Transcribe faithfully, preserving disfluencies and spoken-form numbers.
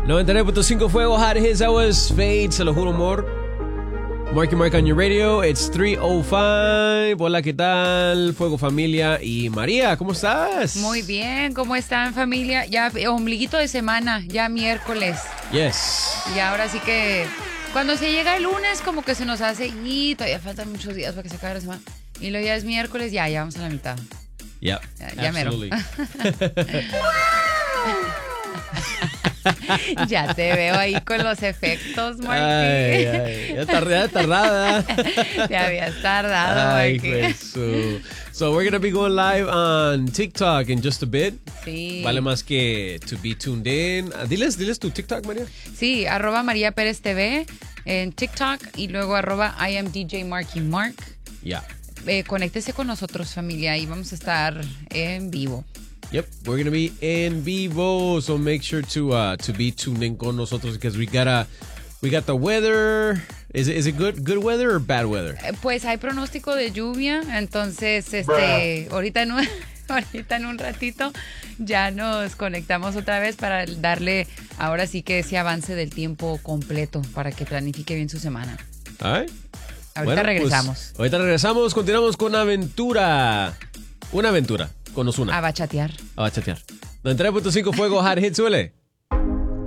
noventa y nueve punto cinco Fuego Hot Hits. That was Fade, se lo juro, amor. Marky Mark on your radio. It's three oh five. Hola, ¿qué tal? Fuego, familia y María, ¿cómo estás? Muy bien, ¿cómo están, familia? Ya ombliguito de semana, ya miércoles. Yes. Y ahora sí que cuando se llega el lunes como que se nos hace y todavía faltan muchos días para que se acabe la semana. Y luego ya es miércoles, ya, ya vamos a la mitad. Yep, Ya, ya mero. absolutely. Ya te veo ahí con los efectos, Marky. Ay, ay, ya tardada, tardada. Te habías tardado, Ay, Marky. Jesús. So we're gonna be going live on TikTok in just a bit. Sí. Vale más que to be tuned in. Uh, diles, diles tu TikTok, María. Sí, arroba María Pérez T V en TikTok y luego arroba I am D J Marky Mark. Yeah. Eh, conéctese con nosotros, familia, y vamos a estar en vivo. Yep, we're gonna be in vivo, so make sure to uh to be tuned in con nosotros because we got a we got the weather. Is it is it good good weather or bad weather? Eh, Pues hay pronóstico de lluvia, entonces este ahorita en un, ahorita en un ratito ya nos conectamos otra vez para darle ahora sí que ese avance del tiempo completo para que planifique bien su semana. All right. Ahorita Bueno, regresamos. pues, ahorita regresamos, continuamos con aventura. Una aventura, con Ozuna. A bachatear. A bachatear. noventa y tres punto cinco Fuego Hot Hits, suele.